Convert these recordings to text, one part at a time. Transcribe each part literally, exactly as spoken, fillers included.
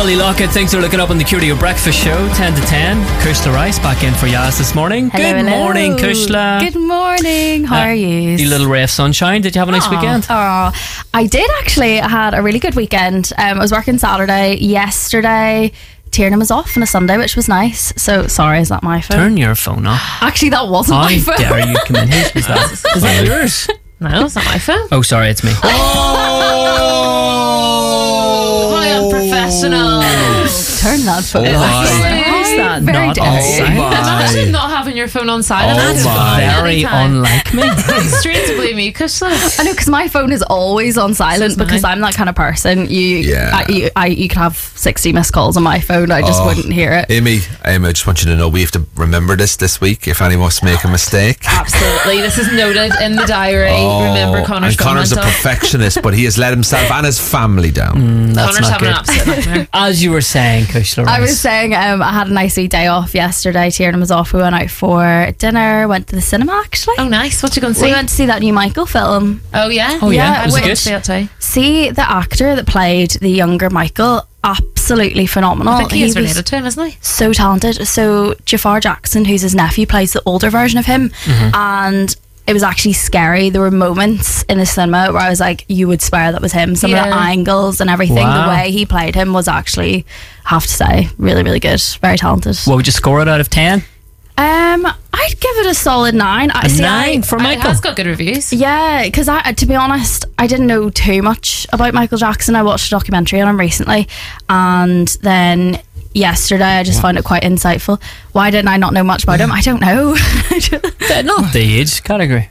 Molly Lockett, things are looking up on the Q R Breakfast Show, ten to ten. Kushla Rice back in for Yaz this morning. Hello, Good hello. morning, Kushla. Good morning. How Uh, are you? You little ray of sunshine. Did you have a nice Aw. weekend? Oh, I did actually. I had a really good weekend. Um, I was working Saturday. Yesterday, Tiernan was off on a Sunday, which was nice. So, sorry, is that my phone? Turn your phone off. Actually, that wasn't How my phone. dare you come in? Whose was that? Is that yours? No, it's not my phone. Oh, sorry, it's me. Oh, my unprofessional. Turn that phone Oh, off. my. How Is that very not dare on you. silent? Imagine not having your phone on silent. Oh, That's my. Very anytime. unlike me. Straight to blame you, Kushla. I know, because my phone is always on silent So is because mine. I'm that kind of person. You, Yeah. I, you, I, you can have sixty missed calls on my phone. I just Oh. wouldn't hear it. Amy, Amy, I just want you to know we have to remember this this week if anyone wants to make a mistake. Absolutely. This is noted in the diary. Oh, Remember, Connor's and Connor's a gone mental. perfectionist, but he has let himself and his family down. That's Connor's not having good. an absolute nightmare. As you were saying, Kushla Rice. I was saying um, I had a nice wee day off yesterday. Tiernan was off. We went out for dinner. Went to the cinema actually. Oh, nice. What you going to We see? went to see that new Michael film. Oh, yeah? Oh, yeah? Yeah, Was it wait. good? See that too. See the actor that played the younger Michael. Absolutely phenomenal. I think he is was related to him, isn't he? so talented. So Jafar Jackson, who's his nephew, plays the older version of him, and it was actually scary. There were moments in the cinema where I was like, you would swear that was him. Some of the Yeah. angles and everything, Wow. the way he played him was actually, I have to say, really, really good. Very talented. What would you score it out of ten? Um, I'd give it a solid nine. I A see, nine I, for It Michael. has got good reviews. Yeah, because I, to be honest, I didn't know too much about Michael Jackson. I watched a documentary on him recently, and then yesterday I just found it quite insightful. Why didn't I not know much about him? I don't know. Uh, Not the age category.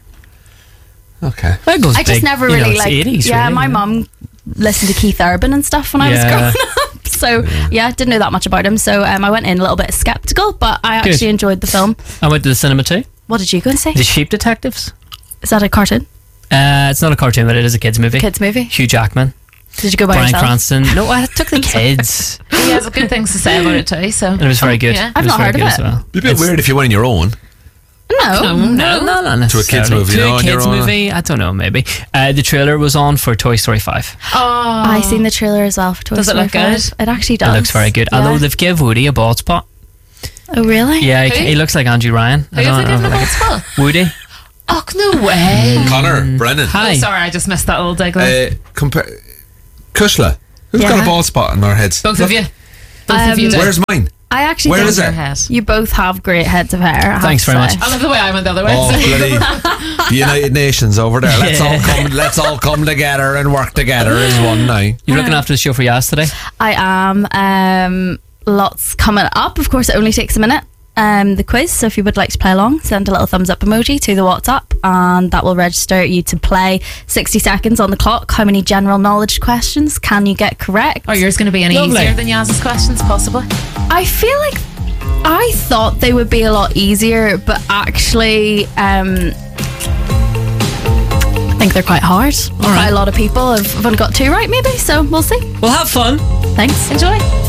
Okay. That goes I just big, never you know, really it's like. eighties, yeah, really, my yeah. mum listened to Keith Urban and stuff when I was Yeah. growing up. So yeah, didn't know that much about him. So um, I went in a little bit skeptical, but I Good. actually enjoyed the film. I went to the cinema too. What did you go and see? The Sheep Detectives. Is that a cartoon? Uh, it's not a cartoon, but it is a kids movie. Kids movie? Hugh Jackman, Did you go by Bryan yourself? Cranston. No, I took the kids, He has good things to say about it too, so. and it was very good. Yeah. It I've was not very heard of good it. as well. Be a bit It's- weird if you went on your own. No. No, No, no. no, not To a kids' necessarily. movie, To no, a on kids your own. movie, I don't know, maybe. Uh, the trailer was on for Toy Story five. Oh. I seen the trailer as well for Toy Does it Story look five. good? It actually does. It looks very good. Yeah. Although they've give Woody a bald spot. Oh really? Yeah, he, Who? he looks like Andrew Ryan. Who I is don't it know giving if a I bald like- spot? Woody. Oh, no way. Connor, Brennan. Hi. Oh, sorry, I just missed that little dig. Uh, compare. Kushla, who's Yeah. got a bald spot on their heads? Both of you. Both Um, of you do. Where's mine? I actually Where think is it? Your head. you both have great heads of hair. I have Thanks to very say. much. I love the way I went the other way. Oh, bloody the United Nations over there. Let's all come. Let's all come together and work together as one now. You're looking after the show for Yaz today. I am. Um, lots coming up. Of course, it only takes a minute. Um, the quiz. So if you would like to play along, send a little thumbs up emoji to the WhatsApp, and that will register you to play. sixty seconds on the clock. How many general knowledge questions can you get correct? Are yours going to be any Lovely. easier than Yaz's questions, possibly? I feel like I thought they would be a lot easier, but actually, um, I think they're quite hard. All right. Quite a lot of people have, have only got two right, maybe. So we'll see. Well, have fun. Thanks. Enjoy.